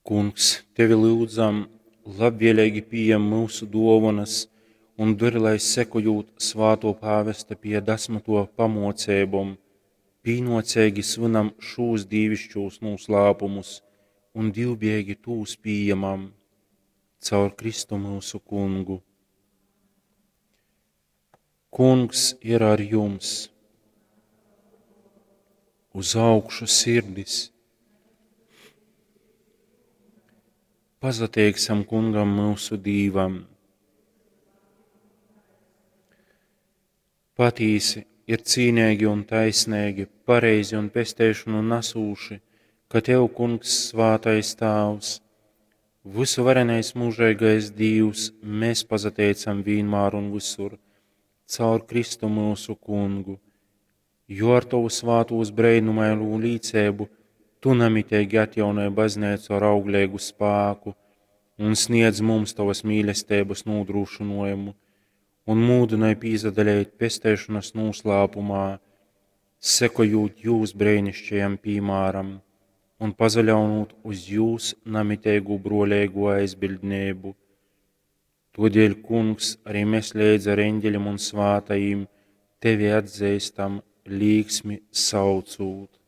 Kungs, tevi lūdzam, labvēlīgi pieņem mūsu dāvanas un dari, lai sekojot svāto pāvesta pie 10. pamocībām, pīnocīgi svinam šos dievišķos noslēpumus un divbēgi tūs pieņemam caur Kristu mūsu Kungu. Kungs ir ar jums, uz augšu sirdis. Pazateiksim Kungam mūsu Dīvam. Patīsi ir cīnīgi un taisnīgi, pareizi un pestēšanu nasūši, ka Tev, Kungs, svātais Tēvs, visu varenais mūžīgais Dievs, mēs pazateicam vienmēr un visur, caur Kristu mūsu Kungu, jo ar Tavu svātos brēnumainu līdzību Tu nemitīgi atjaunoji baznīcu ar auglīgu spēku un sniedz mums Tavas mīlestības nodrošinājumu un mūdināji pīzadaļēt pestēšanas noslēpumā, sekojot Jūs brēnišķajam piemēram un pazaļaunot uz Jūs nemitēgu brolīgu aizbildnību. Todēļ, Kungs, arī mēs līdz ar eņģeļiem un svātajiem Tevi atzīstam, līksmi saucot.